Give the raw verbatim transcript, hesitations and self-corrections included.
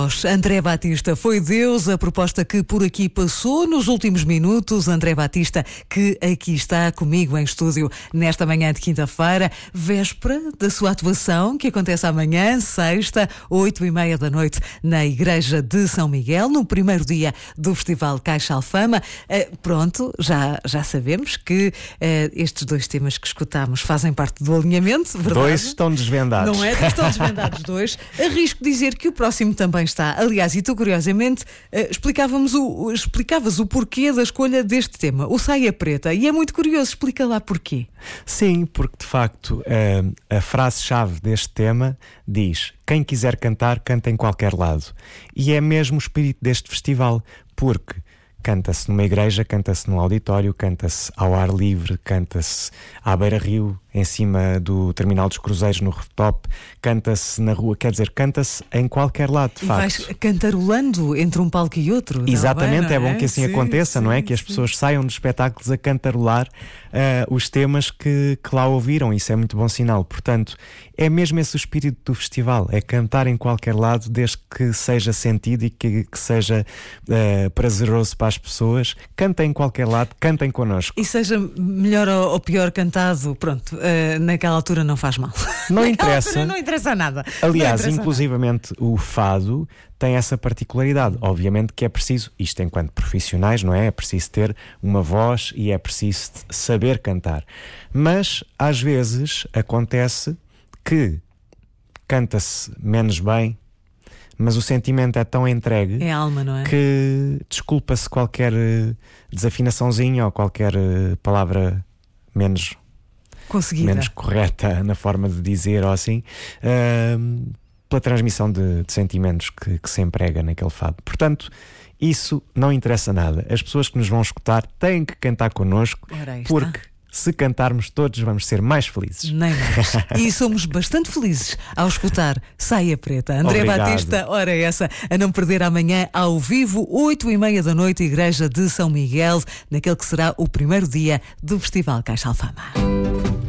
André Batista foi Deus, a proposta que por aqui passou nos últimos minutos. André Batista, que aqui está comigo em estúdio nesta manhã de quinta-feira, véspera da sua atuação, que acontece amanhã, sexta, oito e meia da noite, na Igreja de São Miguel, no primeiro dia do Festival Caixa Alfama. Uh, pronto, já, já sabemos que uh, estes dois temas que escutámos fazem parte do alinhamento, verdade? Dois estão desvendados. Não é? Estão desvendados dois. Arrisco dizer que o próximo também está. Aliás, e tu curiosamente uh, explicávamos o, explicavas o porquê da escolha deste tema, o Saia Preta, e é muito curioso, explica lá porquê. Sim, porque de facto uh, a frase-chave deste tema diz: quem quiser cantar, canta em qualquer lado. E é mesmo o espírito deste festival, porque canta-se numa igreja, canta-se num auditório, canta-se ao ar livre, canta-se à beira-rio, em cima do terminal dos cruzeiros no rooftop, canta-se na rua, quer dizer, canta-se em qualquer lado, de e facto. Vais cantarolando entre um palco e outro. Exatamente, bem, é bom é? que assim sim, aconteça, sim, não é? Que as sim. pessoas saiam dos espetáculos a cantarolar uh, os temas que, que lá ouviram, isso é muito bom sinal. Portanto, é mesmo esse o espírito do festival, é cantar em qualquer lado, desde que seja sentido e que, que seja uh, prazeroso para as pessoas. Cantem em qualquer lado, cantem connosco. E seja melhor ou pior cantado, pronto, uh, naquela altura não faz mal. Não naquela interessa. altura não interessa nada. Aliás, interessa inclusivamente nada. O fado tem essa particularidade. Obviamente que é preciso, isto enquanto profissionais, não é? É preciso ter uma voz e é preciso saber cantar. Mas, às vezes, acontece que canta-se menos bem, mas o sentimento é tão entregue, é a alma, não é? Que desculpa-se qualquer desafinaçãozinha ou qualquer palavra menos conseguida, menos correta na forma de dizer ou assim, uh, pela transmissão de, de sentimentos que, que se emprega naquele fado. Portanto, isso não interessa nada. As pessoas que nos vão escutar têm que cantar connosco, porque se cantarmos todos vamos ser mais felizes. Nem mais. E somos bastante felizes ao escutar Saia Preta. André Obrigado. Batista, ora essa, a não perder amanhã ao vivo, oito e meia da noite, Igreja de São Miguel, naquele que será o primeiro dia do Festival Caixa Alfama.